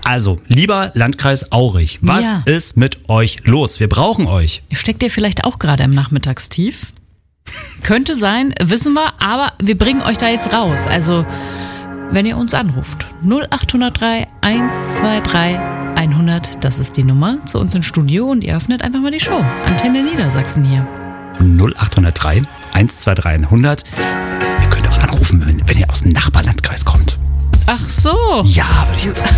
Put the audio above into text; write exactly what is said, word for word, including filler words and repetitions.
Also, lieber Landkreis Aurich, was Ja. ist mit euch los? Wir brauchen euch. Steckt ihr vielleicht auch gerade im Nachmittagstief? Könnte sein, wissen wir, aber wir bringen euch da jetzt raus. Also, wenn ihr uns anruft, null acht null drei eins zwei drei hundert, das ist die Nummer, zu uns ins Studio und ihr öffnet einfach mal die Show. Antenne Niedersachsen hier. null acht null drei eins zwei drei hundert. Ihr könnt auch anrufen, wenn, wenn ihr aus dem Nachbarlandkreis kommt. Ach so. Ja, würde ich sagen.